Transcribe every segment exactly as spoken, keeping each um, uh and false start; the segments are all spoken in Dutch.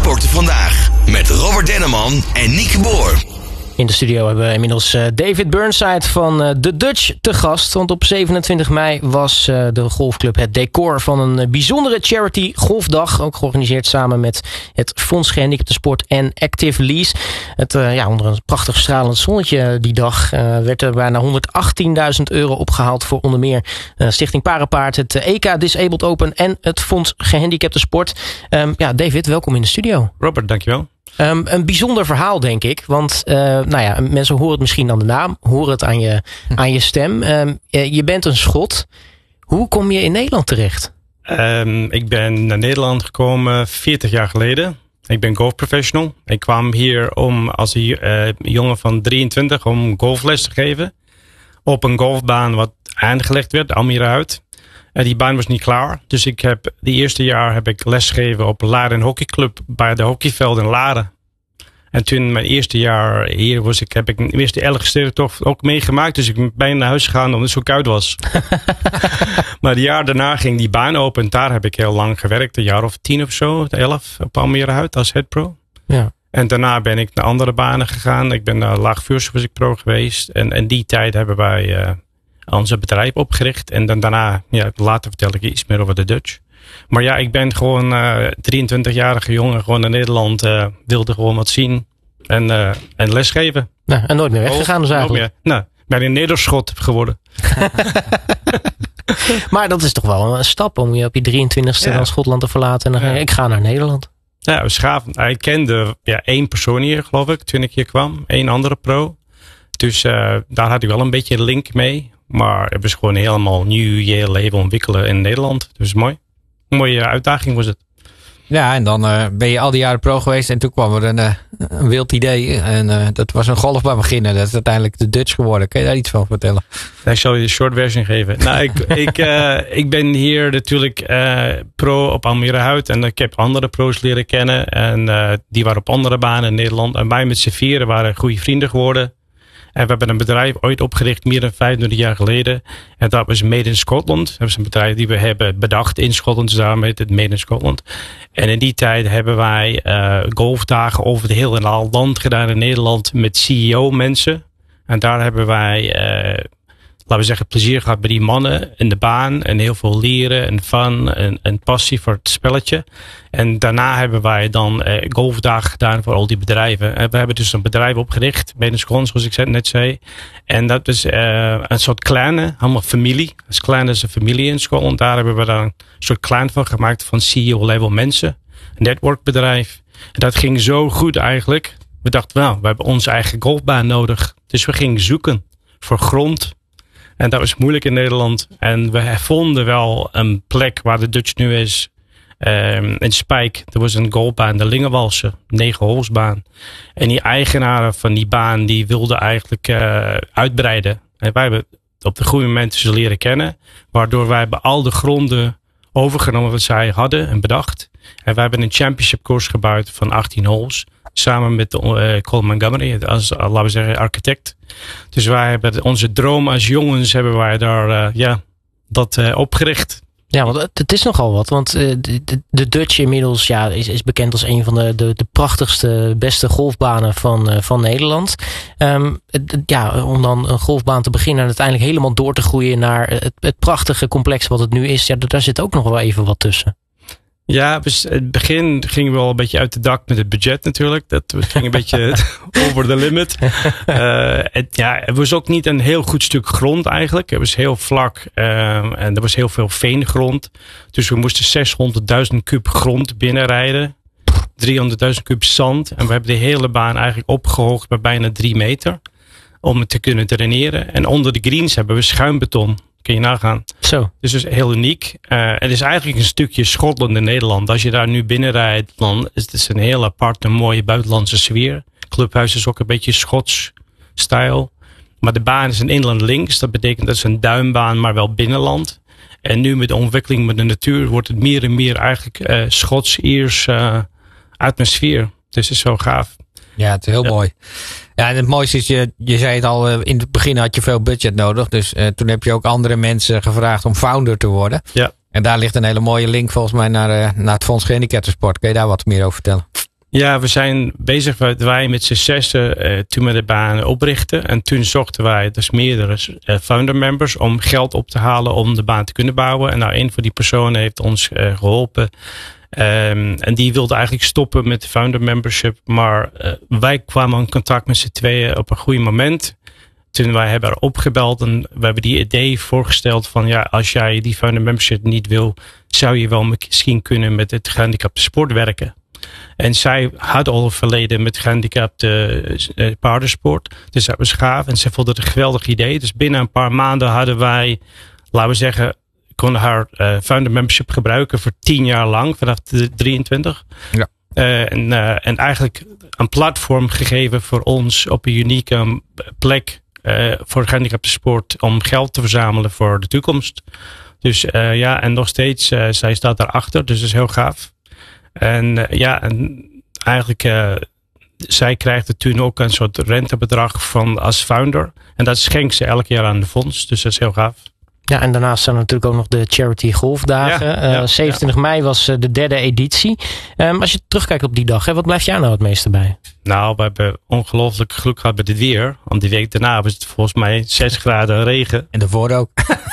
Sporten vandaag met Robert Denneman en Nieke Boer. In de studio hebben we inmiddels uh, David Burnside van uh, The Dutch te gast. Want op zevenentwintig mei was uh, de golfclub het decor van een uh, bijzondere charity golfdag. Ook georganiseerd samen met het Fonds Gehandicapten Sport en Active Lease. Het, uh, ja, onder een prachtig stralend zonnetje die dag uh, werd er bijna honderdachttienduizend euro opgehaald voor onder meer uh, Stichting Parapaard, het uh, E K Disabled Open en het Fonds Gehandicapten Sport. Um, ja, David, welkom in de studio. Robert, dankjewel. Um, een bijzonder verhaal, denk ik. Want uh, nou ja, mensen horen het misschien aan de naam, horen het aan je, aan je stem. Um, je bent een Schot. Hoe kom je in Nederland terecht? Um, ik ben naar Nederland gekomen veertig jaar geleden. Ik ben golfprofessional. Ik kwam hier om als een uh, jongen van drieëntwintig om golfles te geven. Op een golfbaan wat aangelegd werd, Almere Hout. En die baan was niet klaar. Dus ik heb de eerste jaar heb ik lesgegeven op Laren Hockeyclub bij de hockeyveld in Laren. En toen mijn eerste jaar hier was ik, heb ik de eerste elke sterrentocht ook meegemaakt. Dus ik ben bijna naar huis gegaan omdat het zo koud was. Maar het jaar daarna ging die baan open. Daar heb ik heel lang gewerkt. Een jaar of tien of zo, elf op Almere Hout als head pro. Ja. En daarna ben ik naar andere banen gegaan. Ik ben naar Laagvuursche was ik pro geweest. En in die tijd hebben wij uh, onze bedrijf opgericht. En dan daarna, ja, later vertel ik iets meer over de Dutch. Maar ja, ik ben gewoon uh, drieëntwintigjarige jongen, gewoon in Nederland, uh, wilde gewoon wat zien en, uh, en lesgeven. Nou, en nooit meer weggegaan dus eigenlijk. Nou, ik ben een Nederschot geworden. Maar dat is toch wel een stap om je op je drieëntwintigste ja. dan Schotland te verlaten en dan ja. ik ga naar Nederland. Ja, we schaven. Ik kende ja, één persoon hier, geloof ik, toen ik hier kwam. Eén andere pro. Dus uh, daar had ik wel een beetje een link mee. Maar het was gewoon helemaal nieuw je leven ontwikkelen in Nederland. Dus mooi. Een mooie uitdaging was het. Ja, en dan uh, ben je al die jaren pro geweest. En toen kwam er een, uh, een wild idee. En uh, dat was een golfbaan beginnen. Dat is uiteindelijk de Dutch geworden. Kun je daar iets van vertellen? Ik zal je de short version geven. Nou, ik, ik, uh, ik ben hier natuurlijk uh, pro op Almere Hout. En ik heb andere pro's leren kennen. En uh, die waren op andere banen in Nederland. En wij met z'n vieren waren goede vrienden geworden. En we hebben een bedrijf ooit opgericht, meer dan vijfentwintig jaar geleden. En dat was Made in Scotland. Dat is een bedrijf die we hebben bedacht in Schotland. Dus daarom heet het Made in Scotland. En in die tijd hebben wij uh, golfdagen over het hele land gedaan in Nederland met C E O mensen. En daar hebben wij, uh, laten we zeggen, plezier gehad bij die mannen in de baan. En heel veel leren en fun en, en passie voor het spelletje. En daarna hebben wij dan uh, golfdagen gedaan voor al die bedrijven. En we hebben dus een bedrijf opgericht, Made in Scotland, zoals ik net zei. En dat is uh, een soort kleine, allemaal familie. Als klein als een familie in Schotland. Daar hebben we dan een soort klein van gemaakt van C E O-level mensen. Een networkbedrijf. En dat ging zo goed eigenlijk. We dachten, nou, we hebben onze eigen golfbaan nodig. Dus we gingen zoeken voor grond. En dat was moeilijk in Nederland. En we vonden wel een plek waar de Dutch nu is. Um, in Spijk. Er was een golfbaan, de Lingenwalse. Negen holsbaan. En die eigenaren van die baan, die wilden eigenlijk uh, uitbreiden. En wij hebben op de goede momenten ze leren kennen. Waardoor wij bij al de gronden overgenomen wat zij hadden en bedacht. En wij hebben een championship course gebouwd van achttien holes. Samen met uh, Colin Montgomery als, uh, laten we zeggen, architect. Dus wij hebben onze droom als jongens hebben wij daar uh, ja, dat uh, opgericht. Ja, want het is nogal wat. Want uh, de, de Dutch inmiddels ja, is, is bekend als een van de, de, de prachtigste, beste golfbanen van, uh, van Nederland. Um, het, ja, om dan een golfbaan te beginnen en uiteindelijk helemaal door te groeien naar het, het prachtige complex wat het nu is. Ja, daar zit ook nog wel even wat tussen. Ja, dus in het begin gingen we wel een beetje uit de dak met het budget natuurlijk. Dat ging een beetje over the limit. Uh, het, ja, het was ook niet een heel goed stuk grond eigenlijk. Het was heel vlak uh, en er was heel veel veengrond. Dus we moesten zeshonderdduizend kub grond binnenrijden. driehonderdduizend kub zand. En we hebben de hele baan eigenlijk opgehoogd bij bijna drie meter. Om het te kunnen draineren. En onder de greens hebben we schuimbeton. Kun je nagaan. Zo. Dus dat is heel uniek. Uh, het is eigenlijk een stukje Schotland in Nederland. Als je daar nu binnen rijdt, dan is het een heel apart, een mooie buitenlandse sfeer. Het clubhuis is ook een beetje Schots stijl. Maar de baan is een inland links. Dat betekent dat is een duimbaan, maar wel binnenland. En nu met de ontwikkeling met de natuur wordt het meer en meer eigenlijk uh, Schots-Iers uh, atmosfeer. Dus het is zo gaaf. Ja, het is heel ja. mooi. Ja, en het mooiste is, je, je zei het al, in het begin had je veel budget nodig. Dus uh, toen heb je ook andere mensen gevraagd om founder te worden. Ja. En daar ligt een hele mooie link volgens mij naar, uh, naar het Fonds Gehandicapten Sport. Kun je daar wat meer over vertellen? Ja, we zijn bezig met wij met z'n zessen uh, toen we de baan oprichten. En toen zochten wij dus meerdere uh, founder members om geld op te halen om de baan te kunnen bouwen. En nou, een van die personen heeft ons uh, geholpen. Um, en die wilde eigenlijk stoppen met de founder membership. Maar uh, wij kwamen in contact met z'n tweeën op een goed moment. Toen wij hebben er opgebeld en we hebben die idee voorgesteld van ja, als jij die founder membership niet wil, zou je wel misschien kunnen met het gehandicapte sport werken. En zij had al een verleden met gehandicapte uh, paardensport. Dus dat was gaaf. En ze vond het een geweldig idee. Dus binnen een paar maanden hadden wij, laten we zeggen, konden haar uh, founder membership gebruiken voor tien jaar lang, vanaf de drieëntwintig. Ja. Uh, en, uh, en eigenlijk een platform gegeven voor ons op een unieke plek uh, voor gehandicapte sport om geld te verzamelen voor de toekomst. Dus uh, ja, en nog steeds, uh, zij staat daarachter, dus dat is heel gaaf. En uh, ja, en eigenlijk, uh, zij krijgt er toen ook een soort rentebedrag van als founder. En dat schenkt ze elk jaar aan de fonds, dus dat is heel gaaf. Ja, en daarnaast zijn er natuurlijk ook nog de Charity Golfdagen. Ja, ja, uh, zevenentwintig mei was uh, de derde editie. Um, als je terugkijkt op die dag, hè, wat blijft jou nou het meeste bij? Nou, we hebben ongelooflijk geluk gehad met het weer. Want die week daarna was het volgens mij zes graden regen. En daarvoor ook.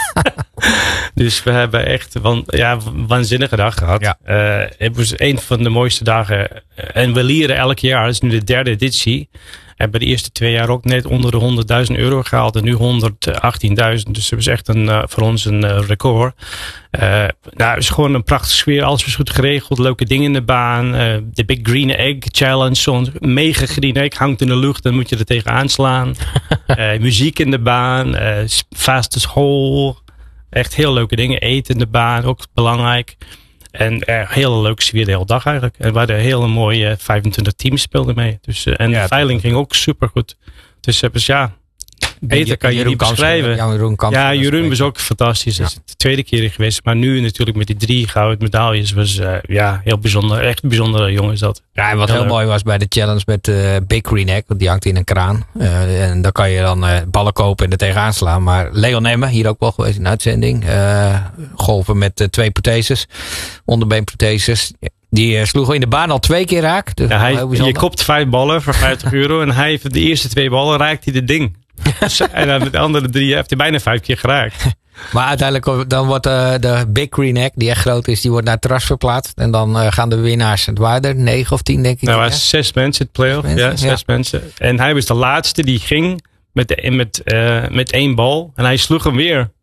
Dus we hebben echt een ja, waanzinnige dag gehad. Ja. Uh, het was een van de mooiste dagen. En we leren elk jaar, het is nu de derde editie. Hebben de eerste twee jaar ook net onder de honderdduizend euro gehaald. En nu honderdachttienduizend. Dus dat is echt een, uh, voor ons een uh, record. Uh, nou, het is gewoon een prachtige sfeer. Alles was goed geregeld. Leuke dingen in de baan. Uh, de Big Green Egg Challenge. Zo'n mega green egg hangt in de lucht. Dan moet je er tegenaan slaan. uh, muziek in de baan. Uh, fastest hole. Echt heel leuke dingen. Eten in de baan. Ook belangrijk. En uh, hele leuke sfeer de hele dag eigenlijk. En we hadden hele mooie vijfentwintig teams speelden mee. Dus, uh, en ja, de veiling ging ook super goed. Dus, uh, dus ja, beter kan je Jeroen niet beschrijven. Kamp, Jeroen Kamp, ja, Jeroen was ook fantastisch. Dat is de tweede keer geweest. Maar nu natuurlijk met die drie gouden medailles was uh, ja, heel bijzonder. Echt een bijzondere jongen is dat. Ja, en wat heel, heel mooi was bij de challenge met uh, Big Green Egg. Want die hangt in een kraan. Uh, en daar kan je dan uh, ballen kopen en er tegenaan slaan. Maar Leon Nemme, hier ook wel geweest in uitzending. Uh, golven met uh, twee protheses. Onderbeenprotheses. Die uh, sloeg in de baan al twee keer raak. Dus ja, hij, je kopt vijf ballen voor vijftig euro. En hij heeft de eerste twee ballen raakt hij het ding. En dan met de andere drie heeft hij bijna vijf keer geraakt. Maar uiteindelijk dan wordt uh, de Big Green Egg, die echt groot is, die wordt naar het terras verplaatst. En dan uh, gaan de winnaars, het waren er negen of tien denk ik. Nou, er waren zes mensen het playoff. Zes, mensen, ja, zes ja. mensen. En hij was de laatste die ging met, de, met, uh, met één bal. En hij sloeg hem weer.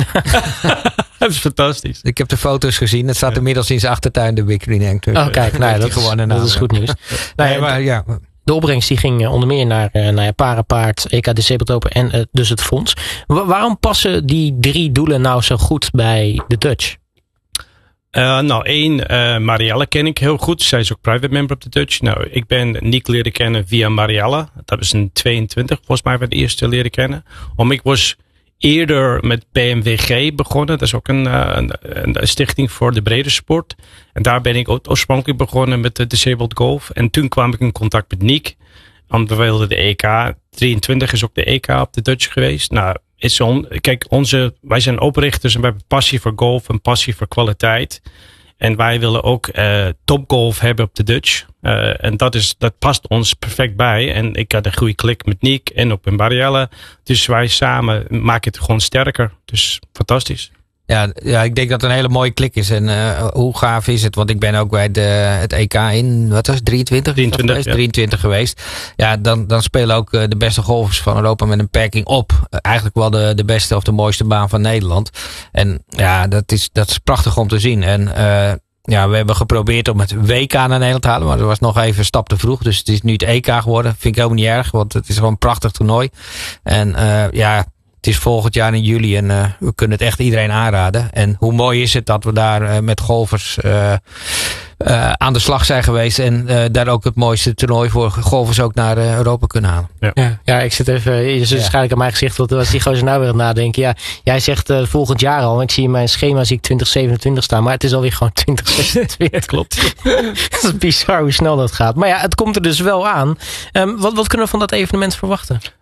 Dat is fantastisch. Ik heb de foto's gezien. Het staat ja. inmiddels in zijn achtertuin, de Big Green Egg. Dus oh kijk, nou, dat, is, dat is goed nieuws. nou, ja, maar, ja. De opbrengst die ging onder meer naar, naar ja, Parapaard, E K Disabled Open en uh, dus het fonds. Wa- waarom passen die drie doelen nou zo goed bij de Dutch? Uh, nou, één, uh, Marielle ken ik heel goed. Zij is ook private member op de Dutch. Nou, ik ben Nick leren kennen via Marielle. Dat was in tweeëntwintig, volgens mij, werd de eerste leren kennen. Om ik was eerder met P M W G begonnen. Dat is ook een, een, een stichting voor de brede sport. En daar ben ik oorspronkelijk begonnen met de Disabled Golf. En toen kwam ik in contact met Nick. Omdat we wilden de E K. drieëntwintig is ook de E K op de Dutch geweest. Nou, is on, kijk, onze, wij zijn oprichters en we hebben passie voor golf en passie voor kwaliteit. En wij willen ook uh, topgolf hebben op de Dutch. Uh, en dat, is, dat past ons perfect bij. En ik had een goede klik met Nick en ook met Marielle. Dus wij samen maken het gewoon sterker. Dus fantastisch. Ja, ja, ik denk dat het een hele mooie klik is. En uh, hoe gaaf is het? Want ik ben ook bij de, het E K in, wat was het, drieëntwintig? drieëntwintig, geweest? Ja. drieëntwintig geweest. Ja, dan, dan spelen ook de beste golfers van Europa met een beperking op. Uh, eigenlijk wel de, de beste of de mooiste baan van Nederland. En ja, dat is, dat is prachtig om te zien. En uh, ja, we hebben geprobeerd om het W K naar Nederland te halen. Maar dat was nog even een stap te vroeg. Dus het is nu het E K geworden. Vind ik helemaal niet erg. Want het is gewoon een prachtig toernooi. En uh, ja... Het is volgend jaar in juli en uh, we kunnen het echt iedereen aanraden. En hoe mooi is het dat we daar uh, met golfers uh, uh, aan de slag zijn geweest. En uh, daar ook het mooiste toernooi voor golfers ook naar uh, Europa kunnen halen. Ja, ja, ja ik zit even, je zit ja. waarschijnlijk aan mijn gezicht. Want was die gozer nou weer aan het nadenken. Ja, jij zegt uh, volgend jaar al. Ik zie in mijn schema zie ik twintig zevenentwintig staan. Maar het is alweer gewoon twintig zesentwintig. Klopt. Het is bizar hoe snel dat gaat. Maar ja, het komt er dus wel aan. Um, wat, wat kunnen we van dat evenement verwachten?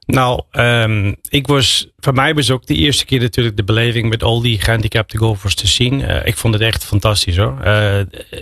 Nou, um, ik was, voor mij was ook de eerste keer natuurlijk de beleving met al die gehandicapte golfers te zien. Uh, ik vond het echt fantastisch hoor. Uh,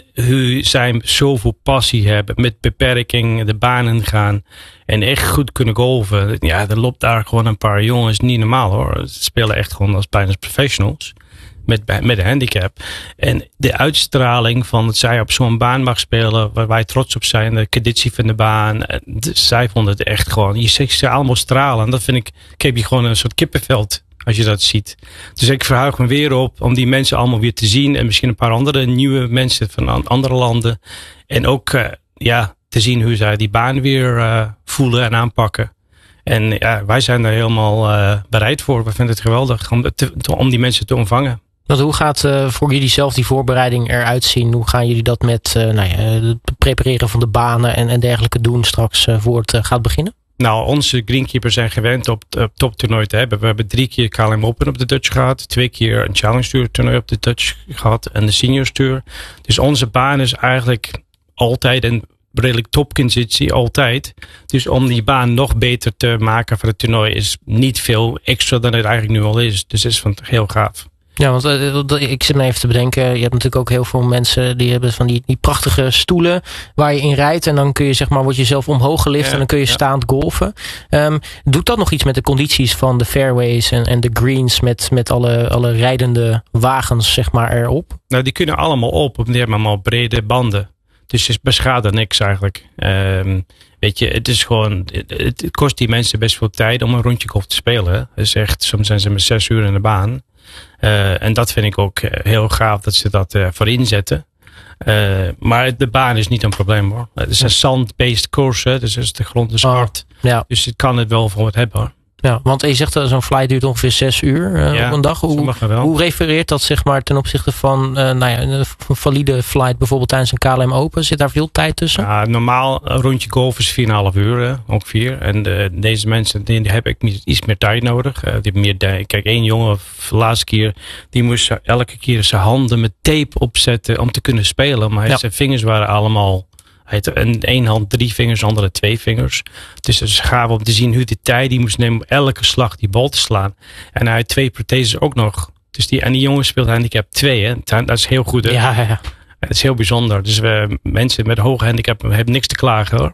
hoe zij zoveel passie hebben met beperking, de banen gaan en echt goed kunnen golven. Ja, er loopt daar gewoon een paar jongens, niet normaal hoor. Ze spelen echt gewoon als bijna professionals. Met, met een handicap. En de uitstraling van dat zij op zo'n baan mag spelen, waar wij trots op zijn, de conditie van de baan. De, zij vonden het echt gewoon, je ziet ze allemaal stralen. En dat vind ik, ik heb je gewoon een soort kippenveld als je dat ziet. Dus ik verheug me weer op om die mensen allemaal weer te zien. En misschien een paar andere nieuwe mensen van andere landen. En ook uh, ja, te zien hoe zij die baan weer uh, voelen en aanpakken. En ja, wij zijn er helemaal uh, bereid voor. We vinden het geweldig om, te, om die mensen te ontvangen. Want hoe gaat uh, voor jullie zelf die voorbereiding eruit zien? Hoe gaan jullie dat met uh, nou ja, het prepareren van de banen en, en dergelijke doen straks uh, voor het uh, gaat beginnen? Nou, onze greenkeepers zijn gewend op het toptoernooi te hebben. We hebben drie keer K L M Open op de Dutch gehad. Twee keer een Challenge Tour toernooi op de Dutch gehad. En de Seniors Tour. Dus onze baan is eigenlijk altijd een redelijk topconditie. Altijd. Dus om die baan nog beter te maken voor het toernooi is niet veel extra dan het eigenlijk nu al is. Dus dat is van heel gaaf. Ja, want uh, ik zit me even te bedenken. Je hebt natuurlijk ook heel veel mensen die hebben van die, die prachtige stoelen waar je in rijdt. En dan kun je zeg maar, word je zelf omhoog gelift ja, en dan kun je ja. staand golfen. Um, doet dat nog iets met de condities van de fairways en, en de greens met, met alle, alle rijdende wagens zeg maar erop? Nou, die kunnen allemaal op. Die hebben allemaal brede banden. Dus het beschadigt niks eigenlijk. Um, weet je, het is gewoon, het, het kost die mensen best veel tijd om een rondje golf te spelen. Het is echt, soms zijn ze met zes uur in de baan. Uh, en dat vind ik ook heel gaaf dat ze dat uh, voor inzetten. Uh, maar de baan is niet een probleem hoor. Het is een sand-based course, dus is de grond is hard. Oh, ja. Dus het kan het wel voor wat hebben hoor. Ja, want je zegt dat zo'n flight duurt ongeveer zes uur uh, ja, op een dag. Hoe, hoe refereert dat zeg maar ten opzichte van uh, nou ja, een valide flight bijvoorbeeld tijdens een K L M Open? Zit daar veel tijd tussen? Ja, normaal een rondje golf is vier komma vijf uur hè, ongeveer. En uh, deze mensen die, die hebben iets meer tijd nodig. Uh, die hebben meer tijd. Kijk, één jongen de laatste keer die moest elke keer zijn handen met tape opzetten om te kunnen spelen. Maar ja. zijn vingers waren allemaal... Hij had in één hand drie vingers, andere twee vingers. Dus het is gaaf om te zien hoe die tijd die moest nemen om elke slag die bal te slaan. En hij had twee protheses ook nog. Dus die, en die jongen speelt handicap twee. Hè? Dat is heel goed. Hè? Ja, ja. Dat is heel bijzonder. Dus we, mensen met een hoge handicap hebben niks te klagen hoor.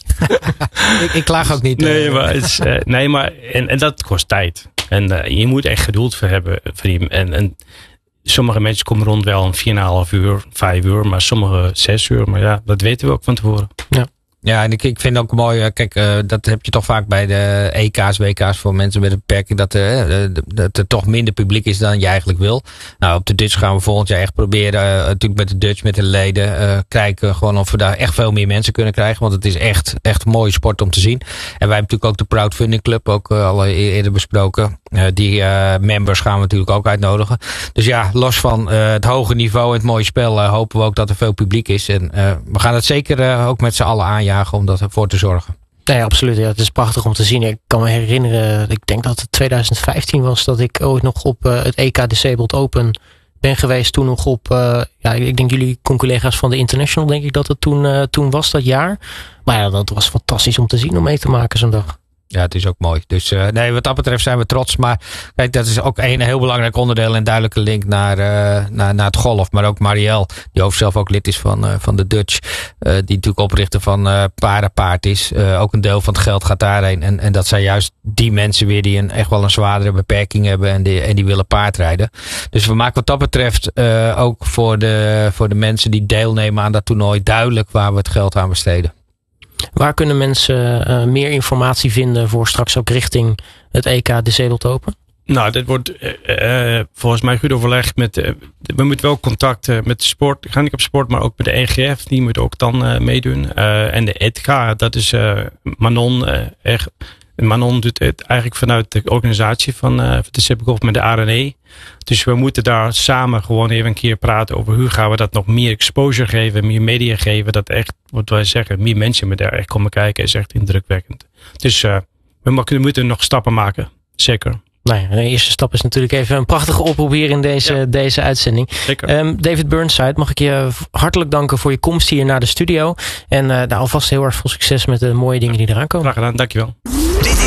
ik, ik klaag ook niet. Nee, maar, het is, uh, nee, maar en, en dat kost tijd. En uh, je moet echt geduld voor hebben. Voor die, en, en sommige mensen komen rond wel een vier komma vijf uur, vijf uur, maar sommige zes uur. Maar ja, dat weten we ook van tevoren. Ja. Ja, en ik, ik vind ook mooi, kijk, uh, dat heb je toch vaak bij de E K's, W K's voor mensen met een beperking, dat, uh, dat er toch minder publiek is dan je eigenlijk wil. Nou, op de Dutch gaan we volgend jaar echt proberen, uh, natuurlijk met de Dutch, met de leden, uh, kijken gewoon of we daar echt veel meer mensen kunnen krijgen, want het is echt, echt een mooie sport om te zien. En wij hebben natuurlijk ook de Proudfunding Club, ook uh, al eerder besproken. Uh, die uh, members gaan we natuurlijk ook uitnodigen. Dus ja, los van uh, het hoge niveau en het mooie spel uh, hopen we ook dat er veel publiek is. En uh, we gaan het zeker uh, ook met z'n allen aanjagen om daarvoor te zorgen. Nee, absoluut. Ja, het is prachtig om te zien. Ik kan me herinneren, ik denk dat het twintig vijftien was dat ik ooit nog op uh, het E K Disabled Open ben geweest. Toen nog op, uh, ja, ik denk jullie collega's van de International, denk ik dat het toen, uh, toen was dat jaar. Maar ja, dat was fantastisch om te zien, om mee te maken zo'n dag. Ja, het is ook mooi. Dus uh, nee, wat dat betreft zijn we trots. Maar kijk, dat is ook een heel belangrijk onderdeel en duidelijke link naar, uh, naar, naar het golf. Maar ook Marielle, die over zelf ook lid is van, uh, van de Dutch. Uh, die natuurlijk oprichter van uh, Parapaard is. Uh, ook een deel van het geld gaat daarheen. En, en dat zijn juist die mensen weer die een, echt wel een zwaardere beperking hebben. En die, en die willen paardrijden. Dus we maken wat dat betreft uh, ook voor de, voor de mensen die deelnemen aan dat toernooi duidelijk waar we het geld aan besteden. Waar kunnen mensen uh, meer informatie vinden voor straks ook richting het E K Disabled Open? Nou, dit wordt uh, uh, volgens mij goed overlegd met, uh, we moeten wel contact uh, met de sport, handicap sport, maar ook met de N G F, die moet ook dan uh, meedoen. Uh, en de E T G A, dat is uh, Manon, uh, echt, Manon doet het eigenlijk vanuit de organisatie van uh, de Supergolf met de A R N E. Dus we moeten daar samen gewoon even een keer praten over hoe gaan we dat nog meer exposure geven, meer media geven. Dat echt, wat wij zeggen, meer mensen met daar echt komen kijken is echt indrukwekkend. Dus uh, we, we moeten nog stappen maken. Zeker. Nou ja, de eerste stap is natuurlijk even een prachtige oproep hier in deze, ja. deze uitzending. Zeker. Um, David Burnside, mag ik je hartelijk danken voor je komst hier naar de studio. En uh, nou, alvast heel erg veel succes met de mooie dingen die eraan komen. Graag gedaan, dankjewel. Dit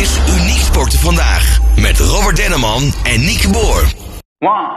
is Uniek Sporten Vandaag met Robert Denneman en Nieke Boer.